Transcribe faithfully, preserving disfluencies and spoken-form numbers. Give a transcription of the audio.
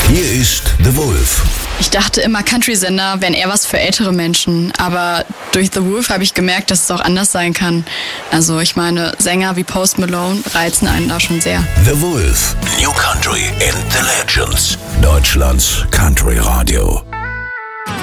Hier ist The Wolf. Ich dachte immer, Country-Sender wären eher was für ältere Menschen, aber durch The Wolf habe ich gemerkt, dass es auch anders sein kann. Also ich meine, Sänger wie Post Malone reizen einen da schon sehr. The Wolf, New Country and the Legends. Deutschlands Country Radio.